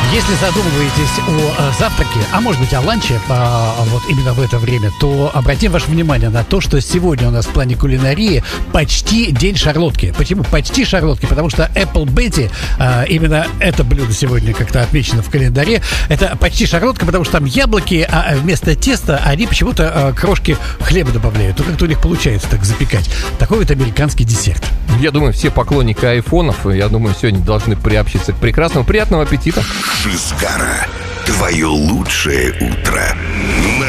Если задумываетесь о завтраке, а может быть о ланче, вот именно в это время, то обратим ваше внимание на то, что сегодня у нас в плане кулинарии почти день шарлотки. Почему почти шарлотки? Потому что Apple Betty, именно это блюдо сегодня как-то отмечено в календаре. Это почти шарлотка, потому что там яблоки, а вместо теста они почему-то крошки хлеба добавляют. Ну, как-то у них получается так запекать. Такой вот американский десерт. Я думаю, все поклонники айфонов, я думаю, сегодня должны приобщиться к прекрасному. Приятного аппетита! Шизгара. Твое лучшее утро.